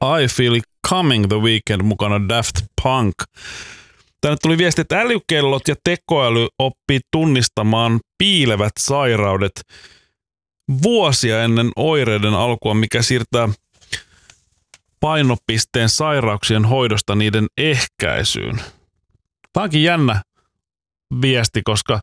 I Feel It Coming The Weekend mukana Daft Punk. Tänne tuli viesti, että älykellot ja tekoäly oppii tunnistamaan piilevät sairaudet vuosia ennen oireiden alkua, mikä siirtää painopisteen sairauksien hoidosta niiden ehkäisyyn. Tämä onkin jännä viesti, koska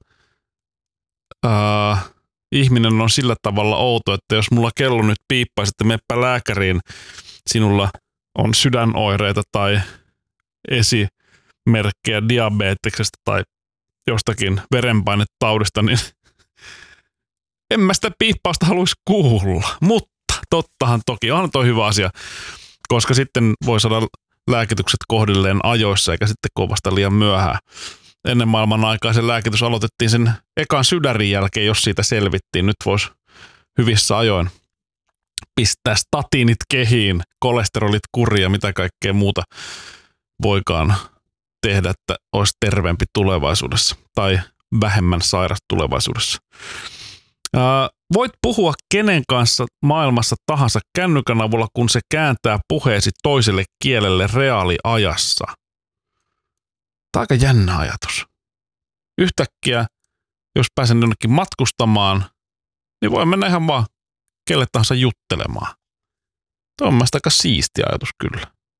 ihminen on sillä tavalla outo, että jos mulla kello nyt piippaisi, että meppä lääkäriin, sinulla on sydänoireita tai esimerkkejä diabeteksestä tai jostakin verenpainetaudista, niin en mä sitä piippausta haluaisi kuulla. Mutta tottahan toki, onhan toi hyvä asia, koska sitten voi saada lääkitykset kohdilleen ajoissa, eikä sitten kovasta liian myöhään. Ennen maailman aikaa se lääkitys aloitettiin sen ekan sydärin jälkeen, jos siitä selvittiin. Nyt voisi hyvissä ajoin pistää statiinit kehiin, kolesterolit kuriin ja mitä kaikkea muuta voikaan tehdä, että olisi terveempi tulevaisuudessa tai vähemmän sairas tulevaisuudessa. Voit puhua kenen kanssa maailmassa tahansa kännykän avulla, kun se kääntää puheesi toiselle kielelle reaaliajassa. Tämä on aika jännä ajatus. Yhtäkkiä, jos pääsen jonnekin matkustamaan, niin voi mennä ihan vaan kelle tahansa juttelemaan. Tuo on mielestäni aika siisti ajatus kyllä.